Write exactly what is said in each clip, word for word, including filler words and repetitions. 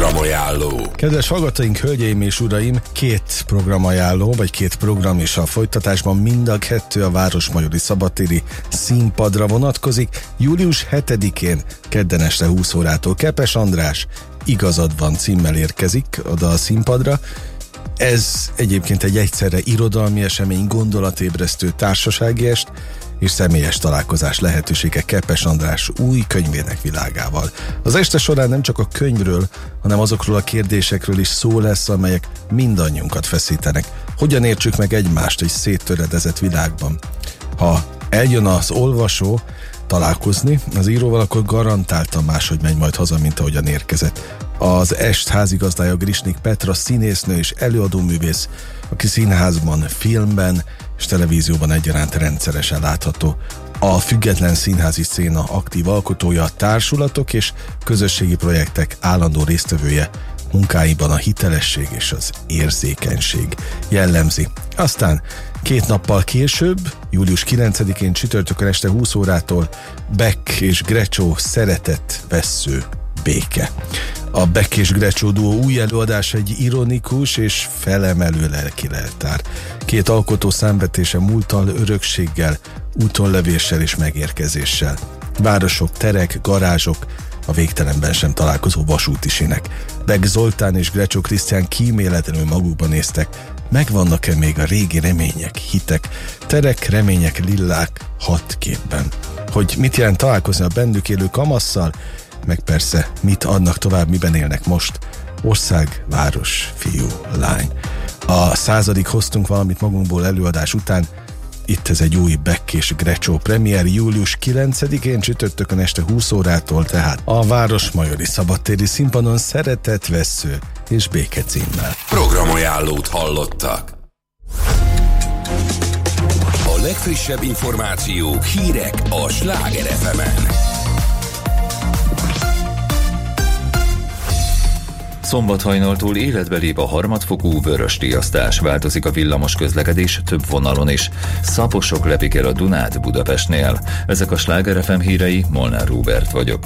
Programajánló. Kedves hallgatóink, hölgyeim és uraim, két programajánló, vagy két program is a folytatásban, mind a kettő a Városmajori Szabadtéri Színpadra vonatkozik. július hetedikén, kedden este húsz órától Kepes András Igazad van címmel érkezik oda a színpadra. Ez egyébként egy egyszerre irodalmi esemény, gondolatébresztő társasági est és személyes találkozás lehetősége Kepes András új könyvének világával. Az este során nem csak a könyvről, hanem azokról a kérdésekről is szó lesz, amelyek mindannyiunkat feszítenek. Hogyan értsük meg egymást egy széttöredezett világban? Ha eljön az olvasó találkozni az íróval, akkor garantáltan máshogy megy majd haza, mint ahogyan érkezett. Az est házigazdája Grisnik Petra, színésznő és előadóművész, aki színházban, filmben és televízióban egyaránt rendszeresen látható. A független színházi széna aktív alkotója, társulatok és közösségi projektek állandó résztvevője, munkáiban a hitelesség és az érzékenység jellemzi. Aztán két nappal később, július kilencedikén csütörtökön este húsz órától Beck és Grecsó Szeretet vessző béke. A Beck és Grecsó duó új előadása egy ironikus és felemelő lelki leltár. Két alkotó számvetése múlttal, örökséggel, útonlevéssel és megérkezéssel. Városok, terek, garázsok, a végtelenben sem találkozó vasúti sínek. Beck Zoltán és Grecsó Krisztián kíméletlenül magukba néztek. Megvannak-e még a régi remények, hitek, terek, remények, lillák hat képben? Hogy mit jelent találkozni a bennük élő kamasszal, meg persze mit adnak tovább, miben élnek most. Ország, város, fiú, lány. A századik Hoztunk valamit magunkból előadás után. Itt ez egy új Beck és Grecsó premier július kilencedikén csütörtökön este húsz órától, tehát a Városmajori Szabadtéri Színpadon Szeretet vessző és béke címmel. Programajánlót hallottak. A legfrissebb információk, hírek a Sláger ef emen. Szombathajnaltól életbe lép a harmadfokú vörösriasztás, változik a villamos közlekedés több vonalon is. Szaposok lepik el a Dunát Budapestnél. Ezek a Sláger ef em hírei, Molnár Róbert vagyok.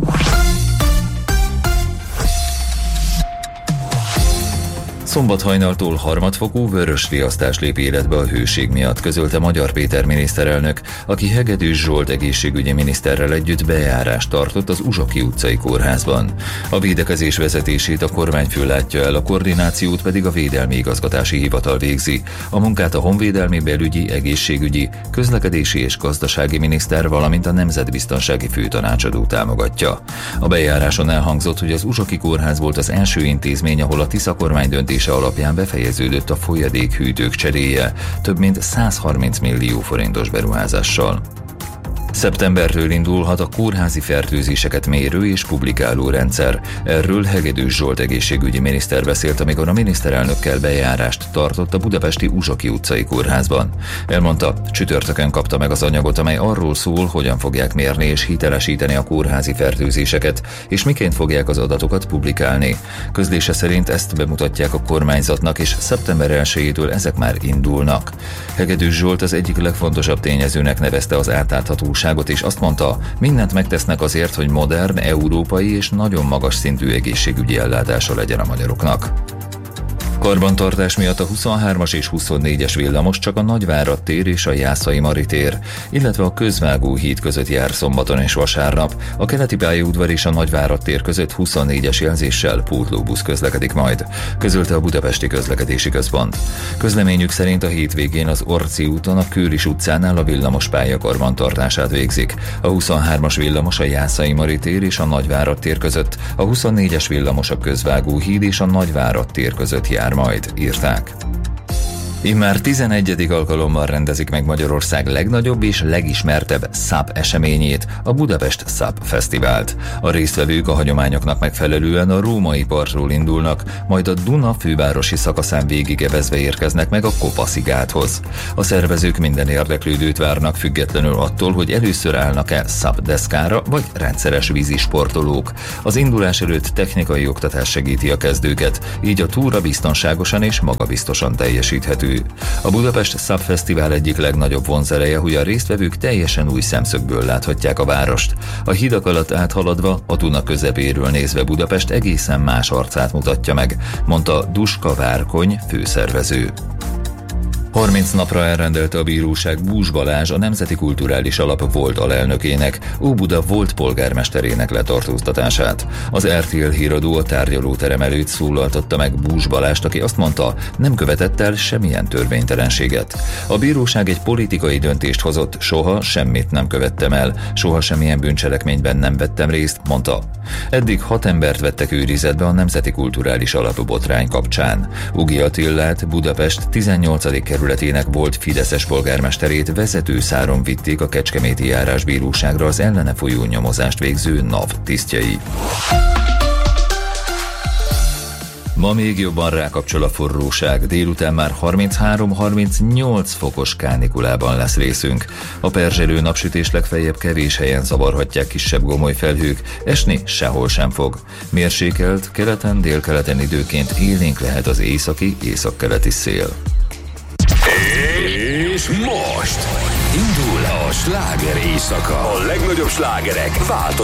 Szombathajnaltól harmadfokú vörösriasztás lép életbe a hőség miatt, közölte Magyar Péter miniszterelnök, aki Hegedűs Zsolt egészségügyi miniszterrel együtt bejárást tartott az Uzsoki utcai kórházban. A védekezés vezetését a kormányfő látja el, a koordinációt pedig a Védelmi Igazgatási Hivatal végzi. A munkát a honvédelmi, belügyi, egészségügyi, közlekedési és gazdasági miniszter, valamint a Nemzetbiztonsági Főtanácsadó támogatja. A bejáráson elhangzott, hogy az Uzsoki kórház volt az első intézmény, ahol a Tisza kormány döntése alapján befejeződött a folyadékhűtők cseréje, több mint százharminc millió forintos beruházással. Szeptembertől indulhat a kórházi fertőzéseket mérő és publikáló rendszer. Erről Hegedűs Zsolt egészségügyi miniszter beszélt, amikor a miniszterelnökkel bejárást tartott a budapesti Uzsoki utcai kórházban. Elmondta, csütörtökön kapta meg az anyagot, amely arról szól, hogyan fogják mérni és hitelesíteni a kórházi fertőzéseket, és miként fogják az adatokat publikálni. Közlése szerint ezt bemutatják a kormányzatnak, és szeptember elsejétől ezek már indulnak. Hegedűs Zsolt az egyik legfontosabb tényezőnek nevezte az átláthatóságot, és azt mondta, mindent megtesznek azért, hogy modern, európai és nagyon magas szintű egészségügyi ellátása legyen a magyaroknak. Karbantartás miatt a huszonhármas és huszonnégyes villamos csak a Nagyvárad tér és a Jászai Mari tér, illetve a Közvágó híd között jár szombaton és vasárnap. A Keleti pályaudvar és a Nagyvárad tér között huszonnégyes jelzéssel pótlóbusz közlekedik majd, közölte a Budapesti Közlekedési Központ. Közleményük szerint a hétvégén az Orci úton a Kőris utcánál a villamospálya karbantartását végzik. A huszonhármas villamos a Jászai Mari tér és a Nagyvárad tér között, a huszonnégyes villamos a Közvágó híd és a Nagyvárad tér között jár majd, írták. Immár tizenegyedik alkalommal rendezik meg Magyarország legnagyobb és legismertebb száp eseményét, a Budapest Száp Fesztivált. A résztvevők a hagyományoknak megfelelően a római partról indulnak, majd a Duna fővárosi szakaszán végigevezve érkeznek meg a Kopaszigáthoz. A szervezők minden érdeklődőt várnak, függetlenül attól, hogy először állnak-e száp-deszkára vagy rendszeres vízisportolók. Az indulás előtt technikai oktatás segíti a kezdőket, így a túra biztonságosan és magabiztosan teljesíthető elérhető. A Budapest Subfesztivál egyik legnagyobb vonzereje, hogy a résztvevők teljesen új szemszögből láthatják a várost. A hidak alatt áthaladva, a Duna közepéről nézve Budapest egészen más arcát mutatja meg, mondta Duska Várkony, főszervező. harminc napra elrendelte a bíróság Bús Balázs, a Nemzeti Kulturális Alap volt alelnökének, Óbuda volt polgármesterének letartóztatását. Az er té el híradó a tárgyalóterem előtt szólaltatta meg Bús Balást, aki azt mondta, nem követett el semmilyen törvénytelenséget. A bíróság egy politikai döntést hozott, soha semmit nem követtem el, soha semmilyen bűncselekményben nem vettem részt, mondta. Eddig hat embert vettek őrizetbe a Nemzeti Kulturális Alap botrány kapcsán. Ugi Attillát, Budapest tizennyolcadik kerületének volt fideszes polgármesterét vezető száron vitték a kecskeméti járásbíróságra az ellene folyó nyomozást végző NAV tisztjei. Ma még jobban rákapcsol a forróság, délután már harminchárom-harmincnyolc fokos kánikulában lesz részünk. A perzselő napsütés legfeljebb kevés helyen zavarhatják kisebb gomoly felhők, esni sehol sem fog. Mérsékelt, keleten, délkeleten időként élénk lehet az északi, északkeleti szél. És most indul a sláger éjszaka. A legnagyobb slágerek változnak.